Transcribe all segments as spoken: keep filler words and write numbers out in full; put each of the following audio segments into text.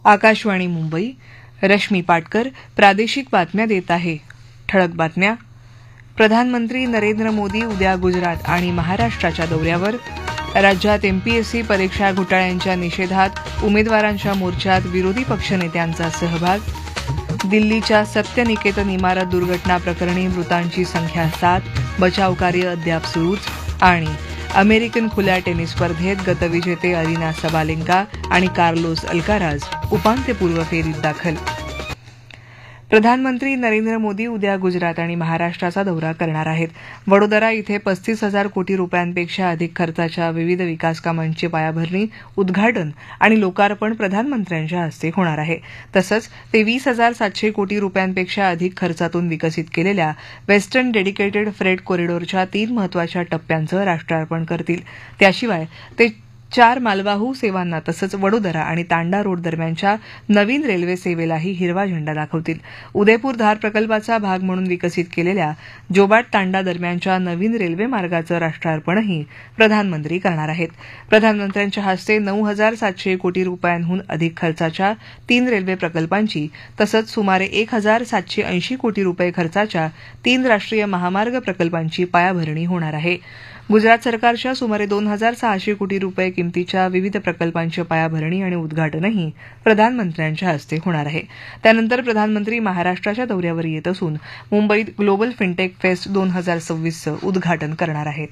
आकाशवाणी मुंबई. रश्मी पाटकर प्रादेशिक बातम्या देत आहे. ठळक बातम्या. प्रधानमंत्री नरेंद्र मोदी उद्या गुजरात आणि महाराष्ट्राच्या दौऱ्यावर. राज्यात एमपीएससी परीक्षा घोटाळ्यांच्या निषेधात उमेदवारांच्या मोर्चात विरोधी पक्षनेत्यांचा सहभाग. दिल्लीच्या सत्यनिकेतन इमारत दुर्घटना प्रकरणी मृतांची संख्या सात, बचावकार्य अद्याप सुरूच. आणि अमेरिकन खुल्या टेनिस स्पर्धेत गतविजेते अरिना सबालेंका आणि कार्लोस अल्काराज उपांत्यपूर्व फेरीत दाखल. प्रधानमंत्री नरेंद्र मोदी उद्या गुजरात आणि महाराष्ट्राचा दौरा करणार आहेत. वडोदरा इथे पस्तीस हजार कोटी रुपयांपेक्षा अधिक खर्चाच्या विविध विकासकामांची पायाभरणी, उद्घाटन आणि लोकार्पण प्रधानमंत्र्यांच्या हस्ते होणार आहे. तसंच ते वीस हजार सातशे कोटी रुपयांपेक्षा अधिक खर्चातून विकसित केलेल्या वेस्टर्न डेडिकेटेड फ्रेट कॉरिडॉरच्या तीन महत्वाच्या टप्प्यांचं राष्ट्रार्पण करतील. त्याशिवाय ते चार मालवाहू सेवांना तसंच वडोदरा आणि तांडा रोड दरम्यानच्या नवीन रेल्वे सेवेलाही हिरवा झेंडा दाखवतील. उदयपूर धार प्रकल्पाचा भाग म्हणून विकसित केलेल्या जोबाट तांडा दरम्यानच्या नवीन रेल्वे मार्गाचं राष्ट्रार्पणही प्रधानमंत्री करणार आहेत. प्रधानमंत्र्यांच्या हस्ते नऊ हजार सातशे कोटी रुपयांहून अधिक खर्चाच्या तीन रेल्वे प्रकल्पांची तसंच सुमारे एक हजार सातशे ऐंशी कोटी रुपये खर्चाच्या तीन राष्ट्रीय महामार्ग प्रकल्पांची पायाभरणी होणार आहे. गुजरात सरकारच्या सुमारे दोन हजार सहाशे कोटी रुपये किमतीच्या विविध प्रकल्पांची पायाभरणी आणि उद्घाटनही प्रधानमंत्र्यांच्या हस्ते होणार आहे. त्यानंतर प्रधानमंत्री महाराष्ट्राच्या दौऱ्यावर येत असून मुंबईत ग्लोबल फिनटेक फेस्ट दोन हजार सव्वीसचं उद्घाटन करणार आहेत.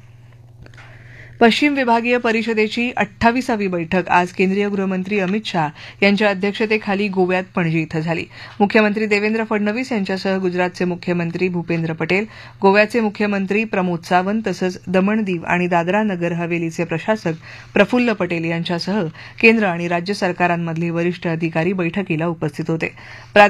पश्चिम विभागीय परिषदेची अठ्ठावीसावी बैठक आज केंद्रीय गृहमंत्री अमित शाह यांच्या अध्यक्षतेखाली गोव्यात पणजी इथं झाली. मुख्यमंत्री देवेंद्र फडणवीस यांच्यासह गुजरातचे मुख्यमंत्री भूपेंद्र पटेल, गोव्याचे मुख्यमंत्री प्रमोद सावंत तसंच दमण दीव आणि दादरा नगर हवेलीचे प्रशासक प्रफुल्ल पटेल यांच्यासह केंद्र आणि राज्य सरकारांमधले वरिष्ठ अधिकारी बैठकीला उपस्थित होते.